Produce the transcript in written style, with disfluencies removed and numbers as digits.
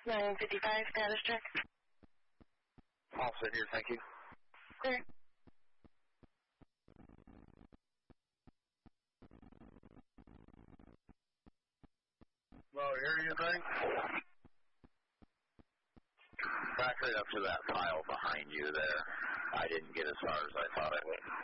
955, status check. All set here, thank you. Clear. Well, hear anything? Back right up to that pile behind you there. I didn't get as far as I thought I would.